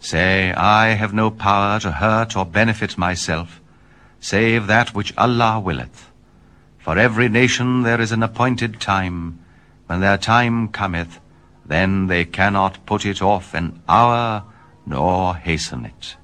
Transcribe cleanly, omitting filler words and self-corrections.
Say, I have no power to hurt or benefit myself, save that which Allah willeth. For every nation there is an appointed time. When their time cometh, then they cannot put it off an hour, nor hasten it.